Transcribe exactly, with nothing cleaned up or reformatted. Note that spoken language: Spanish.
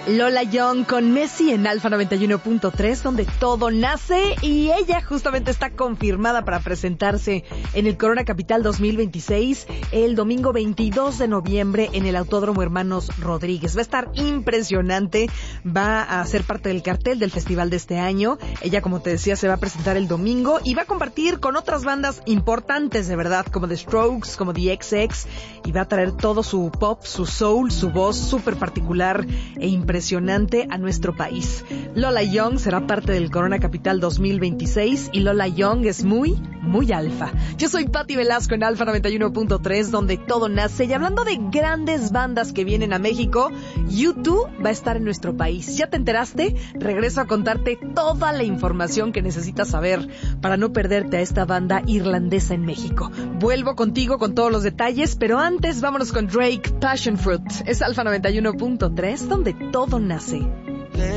Lola Young con Messi en Alfa noventa y uno punto tres, donde todo nace, y ella justamente está confirmada para presentarse en el Corona Capital dos mil veintiséis el domingo veintidós de noviembre en el Autódromo Hermanos Rodríguez. Va a estar impresionante, va a ser parte del cartel del festival de este año. Ella, como te decía, se va a presentar el domingo y va a compartir con otras bandas importantes de verdad, como The Strokes, como The X X, y va a traer todo su pop, su soul, su voz súper particular e impresionante a nuestro país. Lola Young será parte del Corona Capital dos mil veintiséis y Lola Young es muy, muy alfa. Yo soy Patti Velasco en Alfa noventa y uno punto tres, donde todo nace. Y hablando de grandes bandas que vienen a México, U dos va a estar en nuestro país. ¿Ya te enteraste? Regreso a contarte toda la información que necesitas saber para no perderte a esta banda irlandesa en México. Vuelvo contigo con todos los detalles, pero antes vámonos con Drake, Passion Fruit. Es Alfa noventa y uno punto tres, donde todo nace.